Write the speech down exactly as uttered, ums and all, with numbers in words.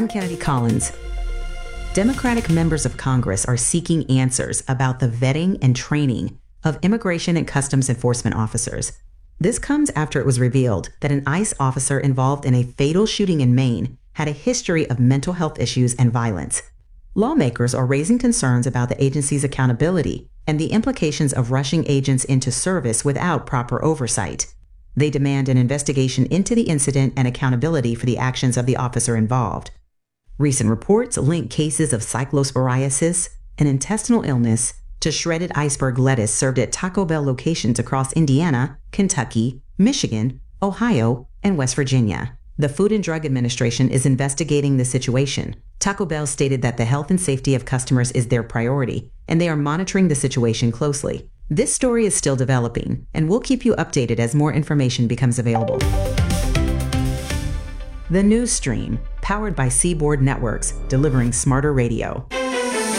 I'm Kennedy Collins. Democratic members of Congress are seeking answers about the vetting and training of Immigration and Customs Enforcement officers. This comes after it was revealed that an ICE officer involved in a fatal shooting in Maine had a history of mental health issues and violence. Lawmakers are raising concerns about the agency's accountability and the implications of rushing agents into service without proper oversight. They demand an investigation into the incident and accountability for the actions of the officer involved. Recent reports link cases of cyclosporiasis, an intestinal illness, to shredded iceberg lettuce served at Taco Bell locations across Indiana, Kentucky, Michigan, Ohio, and West Virginia. The Food and Drug Administration is investigating the situation. Taco Bell stated that the health and safety of customers is their priority, and they are monitoring the situation closely. This story is still developing, and we'll keep you updated as more information becomes available. The News Stream, powered by Seaboard Networks, delivering smarter radio.